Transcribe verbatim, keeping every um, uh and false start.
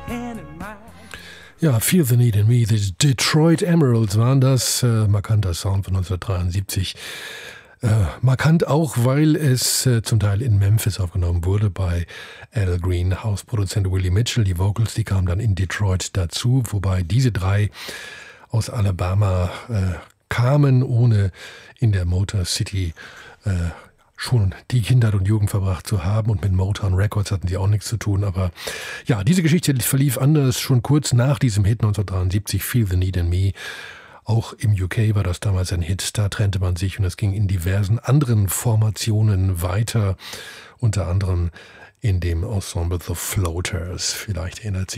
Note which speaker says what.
Speaker 1: Ja, Feel the Need in Me, die Detroit Emeralds waren das, äh, markanter Sound von neunzehnhundertdreiundsiebzig. Äh, markant auch, weil es äh, zum Teil in Memphis aufgenommen wurde bei Al Green, Hausproduzent Willie Mitchell. Die Vocals, die kamen dann in Detroit dazu, wobei diese drei aus Alabama äh, kamen, ohne in der Motor City äh, schon die Kindheit und Jugend verbracht zu haben, und mit Motown Records hatten sie auch nichts zu tun. Aber ja, diese Geschichte verlief anders. Schon kurz nach diesem Hit neunzehnhundertdreiundsiebzig, Feel the Need in Me. Auch im U K war das damals ein Hit, da trennte man sich und es ging in diversen anderen Formationen weiter, unter anderem in dem Ensemble The Floaters. Vielleicht erinnert sich